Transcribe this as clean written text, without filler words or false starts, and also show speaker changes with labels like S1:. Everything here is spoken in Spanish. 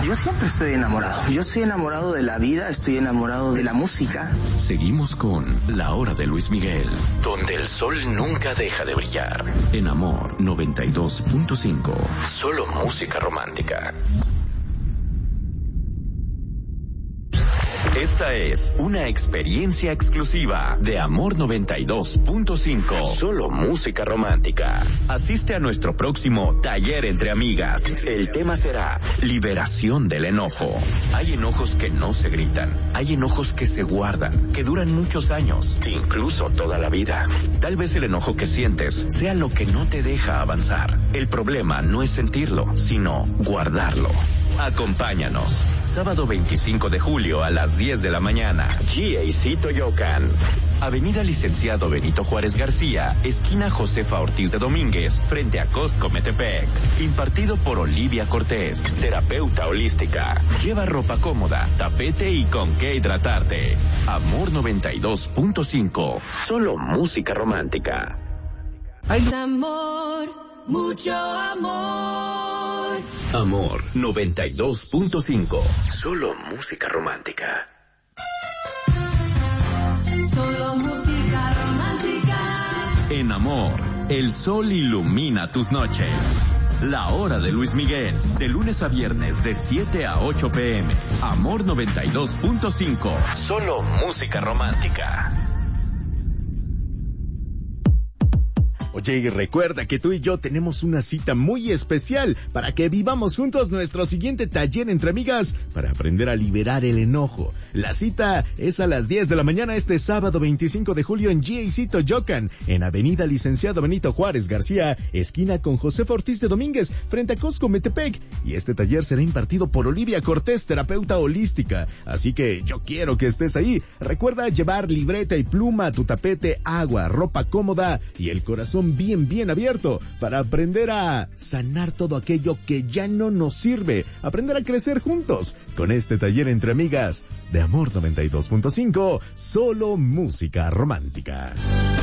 S1: Yo siempre estoy enamorado. Yo estoy enamorado de la vida, estoy enamorado de la música.
S2: Seguimos con La Hora de Luis Miguel, donde el sol nunca deja de brillar. En Amor 92.5. Solo música romántica. Esta es una experiencia exclusiva de Amor 92.5. Solo música romántica. Asiste a nuestro próximo taller entre amigas. El tema será liberación del enojo. Hay enojos que no se gritan. Hay enojos que se guardan, que duran muchos años, incluso toda la vida. Tal vez el enojo que sientes sea lo que no te deja avanzar. El problema no es sentirlo, sino guardarlo. Acompáñanos. Sábado 25 de julio a las 10 de la mañana. GAC Toyocan. Avenida Licenciado Benito Juárez García, esquina Josefa Ortiz de Domínguez, frente a Costco Metepec. Impartido por Olivia Cortés, terapeuta holística. Lleva ropa cómoda, tapete y con qué hidratarte. Amor 92.5. Solo música romántica.
S3: Amor, mucho amor.
S2: Amor 92.5. Solo música romántica.
S3: Solo música romántica.
S2: En Amor, el sol ilumina tus noches. La Hora de Luis Miguel, de lunes a viernes de 7 a 8 p.m. Amor 92.5. Solo música romántica.
S4: Oye, y recuerda que tú y yo tenemos una cita muy especial para que vivamos juntos nuestro siguiente taller entre amigas para aprender a liberar el enojo. La cita es a las 10 de la mañana este sábado 25 de julio en GAC Toyocan, en Avenida Licenciado Benito Juárez García, esquina con Josefa Ortiz de Domínguez, frente a Costco Metepec. Y este taller será impartido por Olivia Cortés, terapeuta holística. Así que yo quiero que estés ahí. Recuerda llevar libreta y pluma, tu tapete, agua, ropa cómoda y el corazón bien abierto para aprender a sanar todo aquello que ya no nos sirve, aprender a crecer juntos con este taller entre amigas de Amor 92.5, solo música romántica.